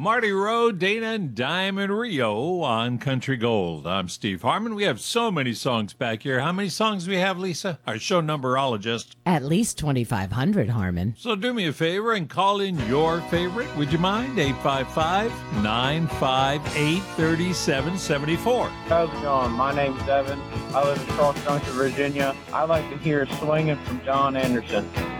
Marty Rowe, Dana, and Diamond Rio on Country Gold. I'm Steve Harmon. We have so many songs back here. How many songs do we have, Lisa? Our show numberologist. At least 2,500, Harmon. So do me a favor and call in your favorite. Would you mind? 855-958-3774. How's it going? My name's Evan. I live in Cross Junction, Virginia. I like to hear Swinging from John Anderson.